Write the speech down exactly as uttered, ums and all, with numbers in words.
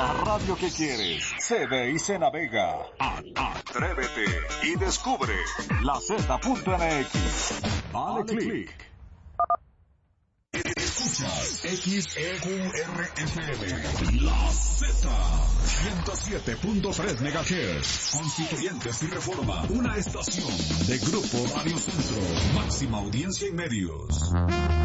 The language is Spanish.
La radio que quieres se ve y se navega. Atrévete y descubre la Z.mx. Vale clic. Escuchas X E Q R F M. La Z. ciento siete punto tres megahertz. Constituyentes y Reforma. Una estación de Grupo Radio Centro. Máxima audiencia y medios.